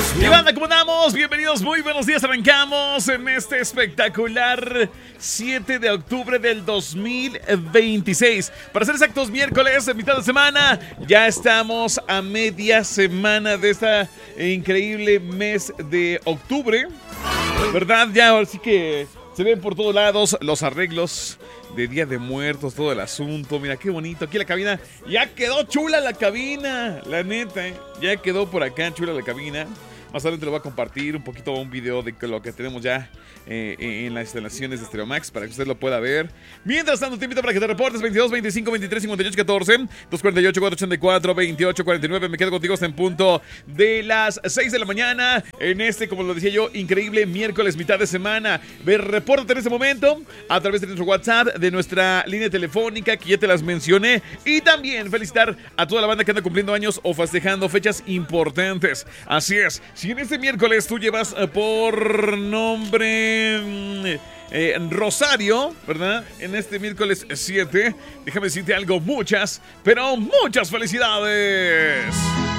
Y banda, ¿cómo andamos? Bienvenidos, muy buenos días. Arrancamos en este espectacular 7 de octubre del 2026. Para ser exactos, miércoles, mitad de semana. Ya estamos a media semana de esta increíble mes de octubre, ¿verdad? Ya ahora sí que se ven por todos lados los arreglos de Día de Muertos, todo el asunto. Mira qué bonito. Aquí la cabina. Ya quedó chula la cabina. La neta, ya quedó por acá chula la cabina. Más adelante lo voy a compartir un poquito, un video de lo que tenemos ya en las instalaciones de Stereo Max para que usted lo pueda ver. Mientras tanto, te invito para que te reportes 22 25 23 58 14 248 484 28 49. Me quedo contigo hasta en punto de las 6 de la mañana en este, como lo decía yo, increíble miércoles, mitad de semana. Repórtate en este momento a través de nuestro WhatsApp, de nuestra línea telefónica que ya te las mencioné, y también felicitar a toda la banda que anda cumpliendo años o festejando fechas importantes. Así es. Si en este miércoles tú llevas por nombre Rosario, ¿verdad? En este miércoles 7, déjame decirte algo, muchas, pero muchas felicidades.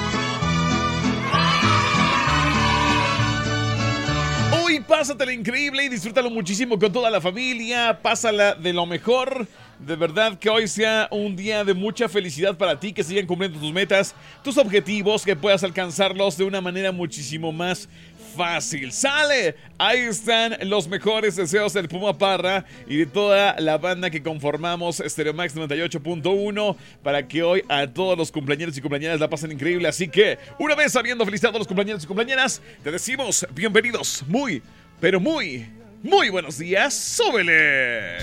Hoy pásatela increíble y disfrútalo muchísimo con toda la familia, pásala de lo mejor. De verdad que hoy sea un día de mucha felicidad para ti, que sigan cumpliendo tus metas, tus objetivos, que puedas alcanzarlos de una manera muchísimo más fácil. ¡Sale! Ahí están los mejores deseos del Puma Parra y de toda la banda que conformamos Stereo Max 98.1 para que hoy a todos los cumpleañeros y cumpleañeras la pasen increíble. Así que, una vez habiendo felicitado a los cumpleañeros y cumpleañeras, te decimos bienvenidos, muy, pero muy buenos días. ¡Súbele!